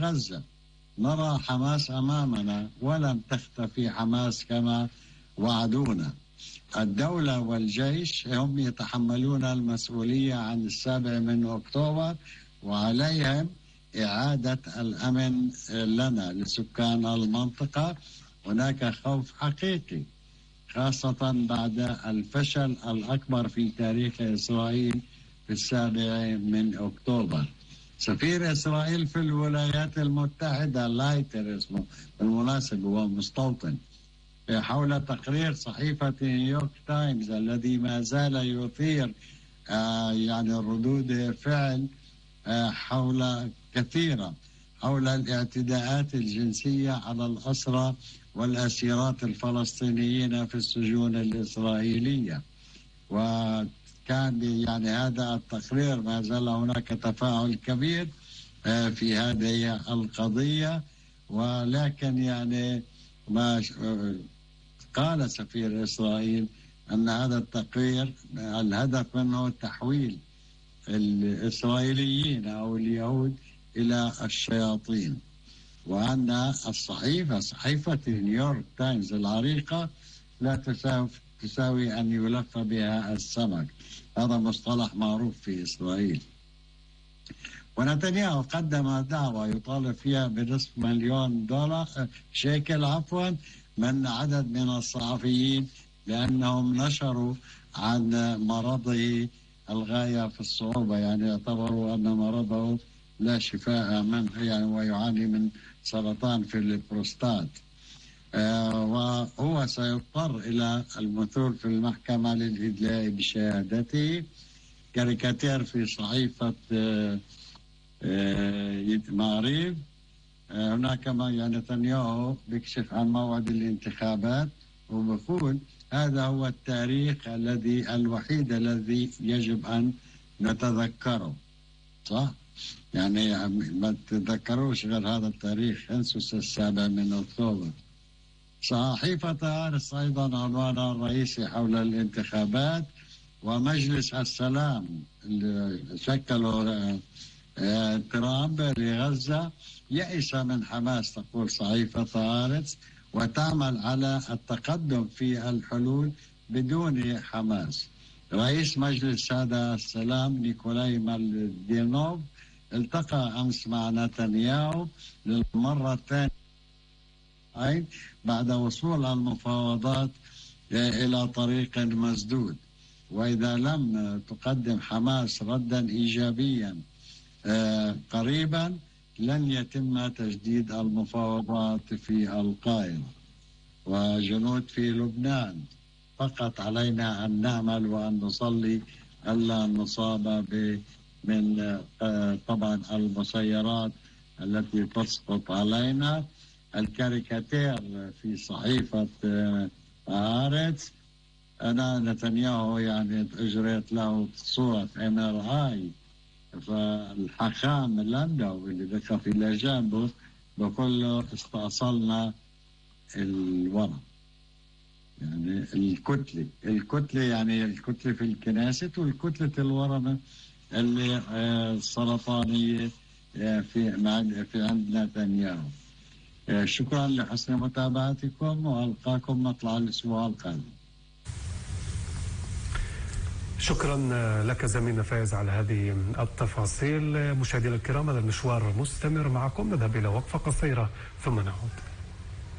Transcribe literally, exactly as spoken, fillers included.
غزة. نرى حماس أمامنا ولم تختفي حماس كما وعدونا. الدولة والجيش هم يتحملون المسؤولية عن السابع من أكتوبر، وعليهم إعادة الأمن لنا لسكان المنطقة. هناك خوف حقيقي خاصة بعد الفشل الأكبر في تاريخ إسرائيل في السابع من أكتوبر. سفير إسرائيل في الولايات المتحدة لايتر اسمه بالمناسبة هو مستوطن، حول تقرير صحيفة نيويورك تايمز الذي ما زال يثير آه يعني ردود فعل آه حول كثيرة حول الاعتداءات الجنسية على الأسرى والأسيرات الفلسطينيين في السجون الإسرائيلية. وكان يعني هذا التقرير ما زال هناك تفاعل كبير آه في هذه القضية، ولكن يعني ما قال سفير إسرائيل أن هذا التقرير الهدف منه تحويل الإسرائيليين أو اليهود إلى الشياطين، وأن الصحيفة صحيفة نيويورك تايمز العريقة لا تساوي, تساوي أن يلف بها السمك. هذا مصطلح معروف في إسرائيل. ونتنياهو قدم دعوة يطالب فيها بنصف مليون دولار شيكل عفوا من عدد من الصحفيين لأنهم نشروا عن مرضه الغاية في الصعوبة، يعني اعتبروا أن مرضه لا شفاء منه، يعني ويعاني من سرطان في البروستات. آه وهو سيضطر إلى المثول في المحكمة للإدلاء بشهادته. كاريكاتير في صحيفة آه آه معريف آه هناك ما يعني نتنياهو بيكشف عن موعد الانتخابات وبقول هذا هو التاريخ الذي الوحيد الذي يجب أن نتذكره. صح؟ يعني ما تتذكروش غير هذا التاريخ، انسوا السابع من أكتوبر. صحيفة هارتس أيضا عنوانها الرئيسي حول الانتخابات ومجلس السلام اللي شكله ترامب لغزة يئس من حماس، تقول صحيفة هارتس، وتعمل على التقدم في الحلول بدون حماس. رئيس مجلس هذا السلام نيكولاي مالدينوف التقى أمس مع نتنياهو للمرة الثانية بعد وصول المفاوضات إلى طريق مسدود، وإذا لم تقدم حماس ردا إيجابيا قريبا لن يتم تجديد المفاوضات في القاهرة وجنود في لبنان. فقط علينا أن نعمل وأن نصلي ألا نصاب ب من طبعا المسيرات التي تسقط علينا. الكاريكاتير في صحيفة هارتس أنا نتنياهو يعني أجريت له صورة ام ار اي، فالحكام لاندو اللي ذكر في جانبه بقول له استأصلنا الورم، يعني الكتلة الكتلة يعني الكتلة في الكنيسة والكتلة الورم اللي السرطانية في في عند نتنياهو. شكرا لحسن متابعتكم وألقاكم مطلع الأسبوع القادم. شكرا لك زميلنا فايز على هذه التفاصيل. مشاهدينا الكرام هذا المشوار مستمر معكم، نذهب إلى وقفة قصيرة ثم نعود.